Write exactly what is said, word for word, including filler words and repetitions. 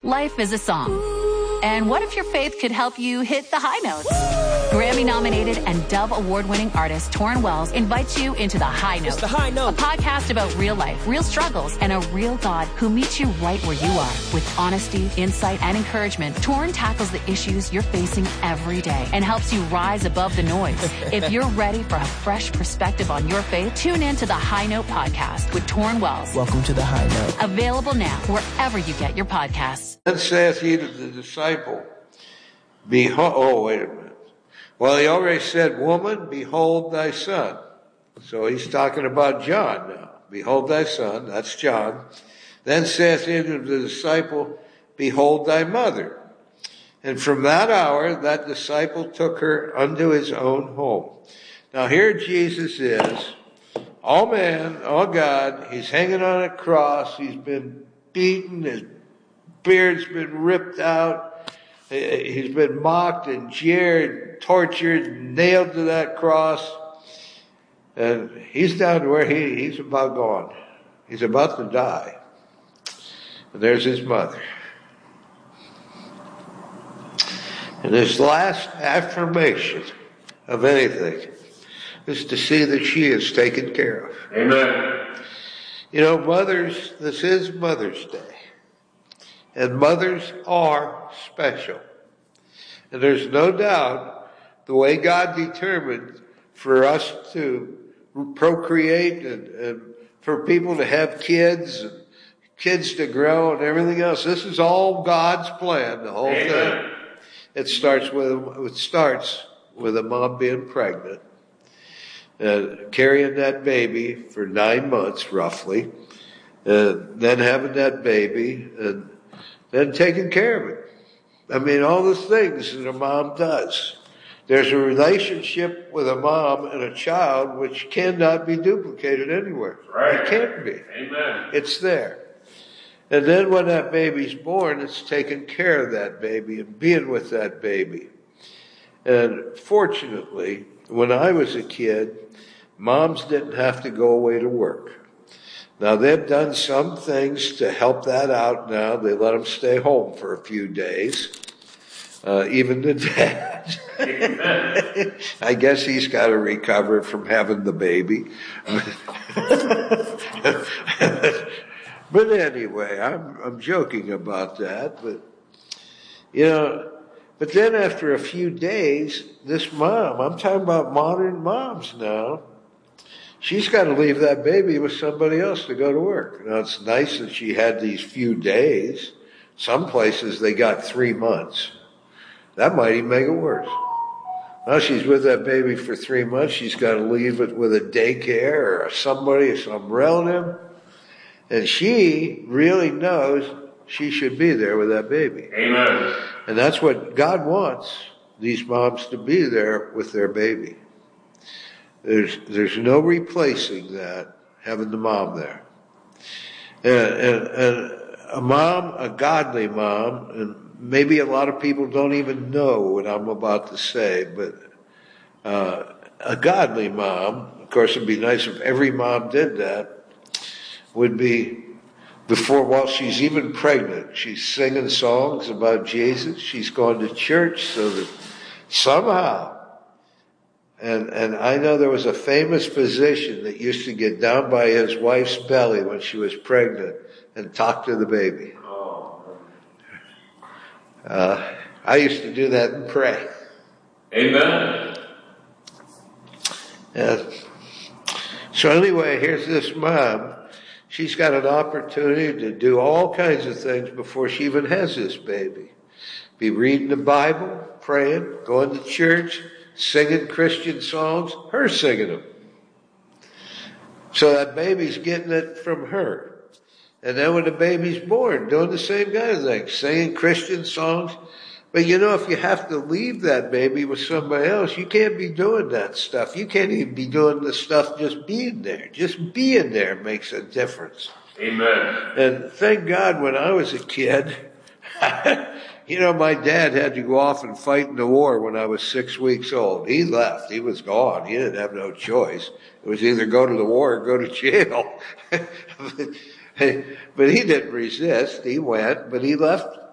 Life is a song. And what if your faith could help you hit the high notes? Grammy-nominated and Dove Award-winning artist Torrin Wells invites you into The High Note. It's The High Note. A podcast about real life, real struggles, and a real God who meets you right where you are. With honesty, insight, and encouragement, Torrin tackles the issues you're facing every day and helps you rise above the noise. If you're ready for a fresh perspective on your faith, tune in to The High Note podcast with Torrin Wells. Welcome to The High Note. Available now wherever you get your podcasts. Then saith he to the disciple, Behold, oh, wait a minute. Well, he already said, woman, behold thy son. So he's talking about John now. Behold thy son, that's John. Then saith he to the disciple, Behold thy mother. And from that hour, that disciple took her unto his own home. Now here Jesus is, all man, all God. He's hanging on a cross. He's been beaten. His beard's been ripped out. He's been mocked and jeered, tortured, nailed to that cross. And he's down to where he, he's about gone. He's about to die. And there's his mother. And his last affirmation of anything is to see that she is taken care of. Amen. You know, mothers, this is Mother's Day. And mothers are special. And there's no doubt the way God determined for us to procreate and, and for people to have kids and kids to grow and everything else. This is all God's plan, the whole Amen. thing. It starts with, it starts with a mom being pregnant, uh, carrying that baby for nine months roughly, and then having that baby and then taking care of it. I mean, all the things that a mom does. There's a relationship with a mom and a child which cannot be duplicated anywhere. Right. It can't be. Amen. It's there. And then when that baby's born, it's taking care of that baby and being with that baby. And fortunately, when I was a kid, moms didn't have to go away to work. Now, they've done some things to help that out now. They let them stay home for a few days. Uh, even the dad. I guess he's got to recover from having the baby. But anyway, I'm, I'm joking about that. But, you know, but then after a few days, this mom, I'm talking about modern moms now, she's got to leave that baby with somebody else to go to work. Now, it's nice that she had these few days. Some places, they got three months. That might even make it worse. Now she's with that baby for three months. She's got to leave it with a daycare or somebody or some relative. And she really knows she should be there with that baby. Amen. And that's what God wants these moms to be there with their baby. There's there's no replacing that, having the mom there. And, and, and a mom, a godly mom, and maybe a lot of people don't even know what I'm about to say, but uh, a godly mom, of course it'd be nice if every mom did that, would be before, while she's even pregnant, she's singing songs about Jesus, she's going to church so that somehow. And and I know there was a famous physician that used to get down by his wife's belly when she was pregnant and talk to the baby. Uh, I used to do that and pray. Amen. And so anyway, here's this mom. She's got an opportunity to do all kinds of things before she even has this baby. Be reading the Bible, praying, going to church, singing Christian songs, her singing them. So that baby's getting it from her. And then when the baby's born, doing the same kind of thing, singing Christian songs. But you know, if you have to leave that baby with somebody else, you can't be doing that stuff. You can't even be doing the stuff just being there. Just being there makes a difference. Amen. And thank God when I was a kid, you know, my dad had to go off and fight in the war when I was six weeks old. He left. He was gone. He didn't have no choice. It was either go to the war or go to jail. But he didn't resist. He went, but he left